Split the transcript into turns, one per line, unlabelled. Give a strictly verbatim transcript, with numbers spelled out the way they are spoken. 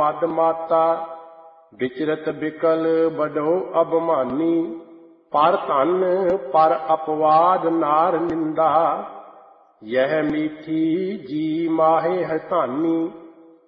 ਮਦ ਮਾਤਾ, ਵਿਚਰਤ ਬਿਕਲ ਬਡੋ ਅਭਮਾਨੀ। ਪਰ ਧਨ ਪਰ ਅਪਵਾਦ ਨਾਰ ਨਿੰਦਾ, ਯਹ ਮੀਠੀ ਜੀ ਮਾਹੇ ਹੈ ਧਾਨੀ।